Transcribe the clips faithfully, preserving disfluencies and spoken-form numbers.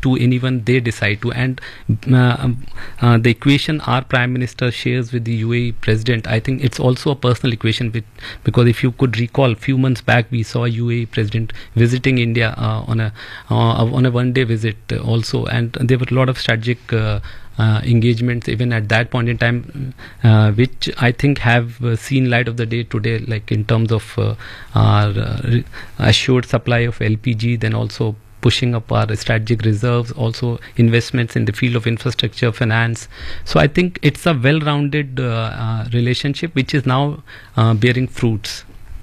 to anyone they decide to. And uh, uh, the equation our Prime Minister shares with the U A E President, I think it's also a personal equation with, because if you could recall, a few months back we saw U A E President visiting India uh, on a uh, on a one-day visit also, and there were a lot of strategic uh, Uh, engagements even at that point in time, uh, which I think have uh, seen light of the day today, like in terms of uh, our uh, assured supply of L P G, then also pushing up our strategic reserves, also investments in the field of infrastructure, finance. So I think it's a well-rounded uh, uh, relationship which is now uh, bearing fruits.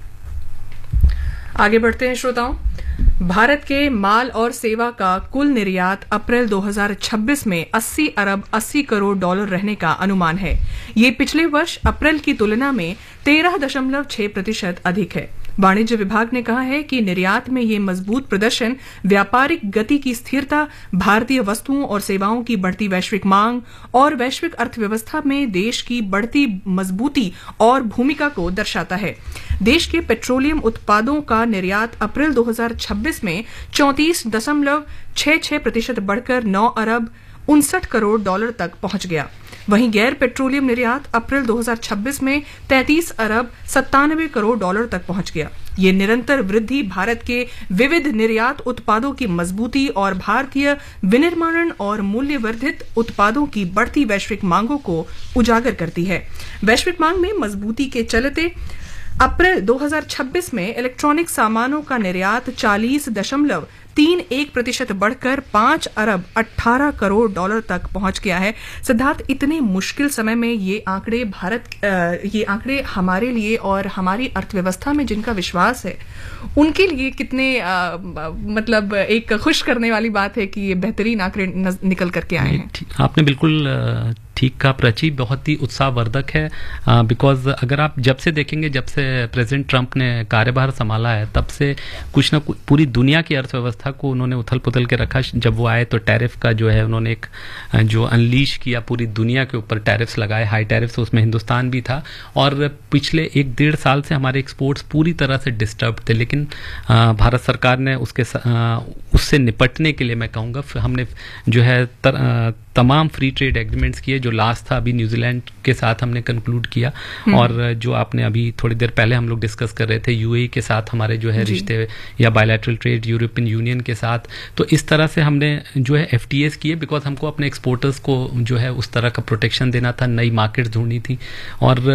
आगे बढ़ते हैं श्रोताओं। भारत के माल और सेवा का कुल निर्यात अप्रैल दो हज़ार छब्बीस में अस्सी अरब अस्सी करोड़ डॉलर रहने का अनुमान है। ये पिछले वर्ष अप्रैल की तुलना में तेरह दशमलव छह प्रतिशत अधिक है। वाणिज्य विभाग ने कहा है कि निर्यात में ये मजबूत प्रदर्शन व्यापारिक गति की स्थिरता, भारतीय वस्तुओं और सेवाओं की बढ़ती वैश्विक मांग और वैश्विक अर्थव्यवस्था में देश की बढ़ती मजबूती और भूमिका को दर्शाता है। देश के पेट्रोलियम उत्पादों का निर्यात अप्रैल दो हज़ार छब्बीस में चौंतीस दशमलव छह छह प्रतिशत बढ़कर नौ अरब उनसठ करोड़ डॉलर तक पहुंच गया। वहीं गैर पेट्रोलियम निर्यात अप्रैल दो हज़ार छब्बीस में तैंतीस अरब सत्तानवे करोड़ डॉलर तक पहुंच गया। ये निरंतर वृद्धि भारत के विविध निर्यात उत्पादों की मजबूती और भारतीय विनिर्माण और मूल्यवर्धित उत्पादों की बढ़ती वैश्विक मांगों को उजागर करती है। वैश्विक मांग में मजबूती के चलते अप्रैल दो हज़ार छब्बीस में इलेक्ट्रॉनिक सामानों का निर्यात चालीस दशमलव तीन एक प्रतिशत बढ़कर पांच अरब अठारह करोड़ डॉलर तक पहुंच गया है। सिद्धार्थ, इतने मुश्किल समय में ये आंकड़े भारत ये आंकड़े हमारे लिए और हमारी अर्थव्यवस्था में जिनका विश्वास है उनके लिए कितने आ, मतलब एक खुश करने वाली बात है कि ये बेहतरीन आंकड़े निकल करके आए हैं। आपने बिल्कुल ठीक कहा प्राची, बहुत ही उत्साहवर्धक है, बिकॉज अगर आप जब से देखेंगे, जब से प्रेसिडेंट ट्रंप ने कार्यभार संभाला है, तब से कुछ ना कुछ पूरी दुनिया की अर्थव्यवस्था को उन्होंने उथल पुथल के रखा। जब वो आए तो टैरिफ का जो है उन्होंने एक जो अनलीश किया, पूरी दुनिया के ऊपर टैरिफ्स लगाए, हाई टैरिफ्स, उसमें हिंदुस्तान भी था। और पिछले एक डेढ़ साल से हमारे एक्सपोर्ट्स पूरी तरह से डिस्टर्ब थे, लेकिन भारत सरकार ने उसके उससे निपटने के लिए मैं कहूँगा हमने जो है तर, तमाम फ्री ट्रेड एग्रीमेंट्स किए। जो लास्ट था अभी न्यूजीलैंड के साथ हमने कंक्लूड किया, और जो आपने अभी थोड़ी देर पहले हम लोग डिस्कस कर रहे थे यूएई के साथ हमारे जो है रिश्ते, या बायलैटरल ट्रेड यूरोपियन यूनियन के साथ, तो इस तरह से हमने जो है एफटीएस किए, बिकॉज हमको अपने एक्सपोर्टर्स को जो है उस तरह का प्रोटेक्शन देना था, नई मार्केट ढूंढनी थी और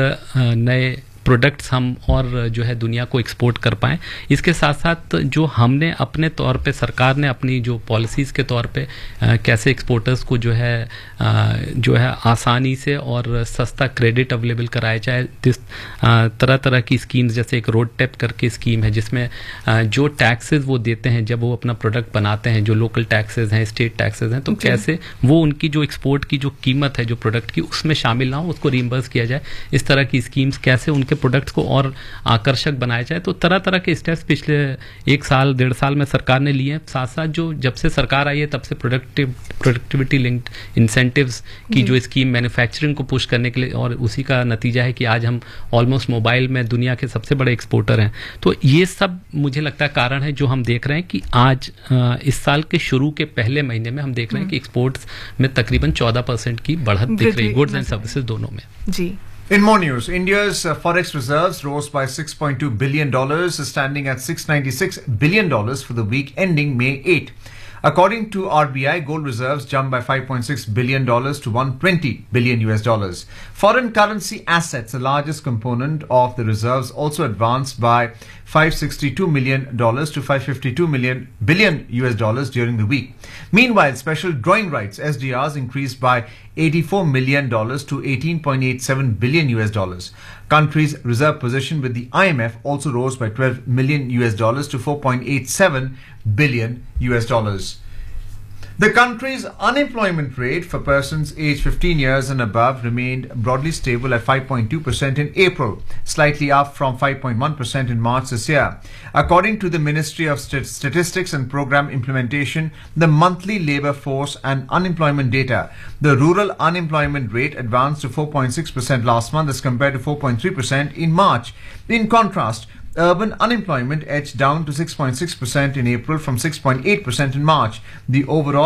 नए प्रोडक्ट्स हम और जो है दुनिया को एक्सपोर्ट कर पाएँ। इसके साथ साथ जो हमने अपने तौर पे, सरकार ने अपनी जो पॉलिसीज़ के तौर पे आ, कैसे एक्सपोर्टर्स को जो है आ, जो है आसानी से और सस्ता क्रेडिट अवेलेबल कराया जाए, जिस तरह तरह की स्कीम्स, जैसे एक रोड टैप करके स्कीम है जिसमें आ, जो टैक्सेस वो देते हैं जब वो अपना प्रोडक्ट बनाते हैं, जो लोकल टैक्सेस हैं, स्टेट टैक्सेस हैं, तो कैसे वो उनकी जो एक्सपोर्ट की जो कीमत है जो प्रोडक्ट की उसमें शामिल ना हो, उसको रिम्बर्स किया जाए। इस तरह की स्कीम्स कैसे उनके प्रोडक्ट्स को और आकर्षक बनाया जाए, तो तरह तरह के स्टेप्स पिछले एक साल डेढ़ साल में सरकार ने लिए हैं। साथ साथ जो जब से सरकार आई है तब से प्रोडक्टिव प्रोडक्टिविटी लिंक्ड इंसेंटिव्स की जो स्कीम मैन्युफैक्चरिंग को पुश करने के लिए, और उसी का नतीजा है कि आज हम ऑलमोस्ट मोबाइल में दुनिया के सबसे बड़े एक्सपोर्टर हैं। तो ये सब मुझे लगता है कारण है जो हम देख रहे हैं कि आज इस साल के शुरू के पहले महीने में हम देख रहे हैं कि एक्सपोर्ट्स में तकरीबन चौदह परसेंट की बढ़त दिख रही है, गुड्स एंड सर्विसेज दोनों में। जी। In more news, India's uh, forex reserves rose by six point two billion dollars, standing at six hundred ninety-six billion dollars for the week ending May eighth. According to R B I, gold reserves jumped by five point six billion dollars to one hundred twenty billion U S dollars. Foreign currency assets, the largest component of the reserves, also advanced by five hundred sixty-two million dollars to five hundred fifty-two million billion U S dollars during the week. Meanwhile, special drawing rights S D Rs increased by eighty-four million dollars to eighteen point eight seven billion U S dollars. Country's reserve position with the I M F also rose by twelve million U S dollars to four point eight seven billion U S dollars. The country's unemployment rate for persons aged fifteen years and above remained broadly stable at five point two percent in April, slightly up from five point one percent in March this year. According to the Ministry of St- Statistics and Program Implementation, the monthly labor force and unemployment data, the rural unemployment rate advanced to four point six percent last month as compared to four point three percent in March. In contrast, urban unemployment edged down to six point six percent in April from six point eight percent in March. The overall